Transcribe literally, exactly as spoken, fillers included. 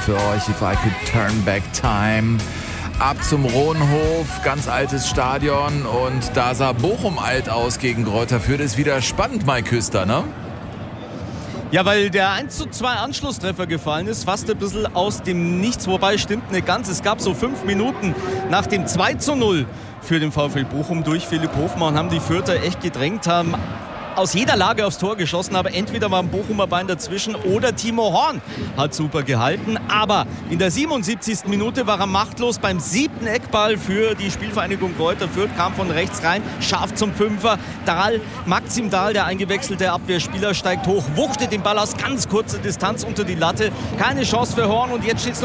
für euch. If I could turn back time. Ab zum Rohnhof, ganz altes Stadion. Und da sah Bochum alt aus gegen Greuther Fürth. Ist wieder spannend, Mike Küster, ne? Ja, weil der eins zu zwei Anschlusstreffer gefallen ist, fast ein bisschen aus dem Nichts. Wobei, stimmt nicht ganz. Es gab so fünf Minuten nach dem zwei zu null für den VfL Bochum durch Philipp Hofmann. Haben die Fürther echt gedrängt, haben aus jeder Lage aufs Tor geschossen, aber entweder war ein Bochumer Bein dazwischen oder Timo Horn hat super gehalten. Aber in der siebenundsiebzigsten Minute war er machtlos beim siebten Eckball für die Spielvereinigung Greuther Fürth, kam von rechts rein, scharf zum Fünfer. Dahl, Maxim Dahl, der eingewechselte Abwehrspieler, steigt hoch, wuchtet den Ball aus ganz kurzer Distanz unter die Latte. Keine Chance für Horn und jetzt steht es